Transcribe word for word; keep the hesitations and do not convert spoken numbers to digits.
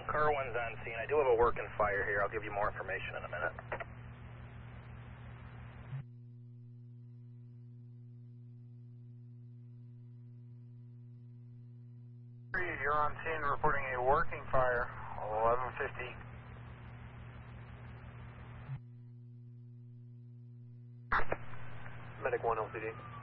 Car one's on scene. I do have a working fire here. I'll give you more information in a minute. You're on scene reporting a working fire, eleven fifty. Medic one L C D.